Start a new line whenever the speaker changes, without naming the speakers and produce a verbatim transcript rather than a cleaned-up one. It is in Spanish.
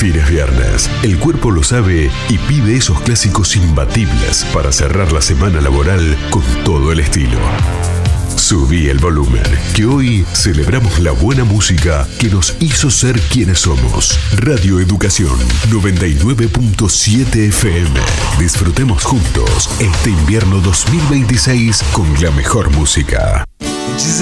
fin es viernes, el cuerpo lo sabe y pide esos clásicos imbatibles para cerrar la semana laboral con todo el estilo. Subí el volumen, que hoy celebramos la buena música que nos hizo ser quienes somos. Radio Educación noventa y nueve punto siete F M. Disfrutemos juntos este invierno dos mil veintiséis con la mejor música.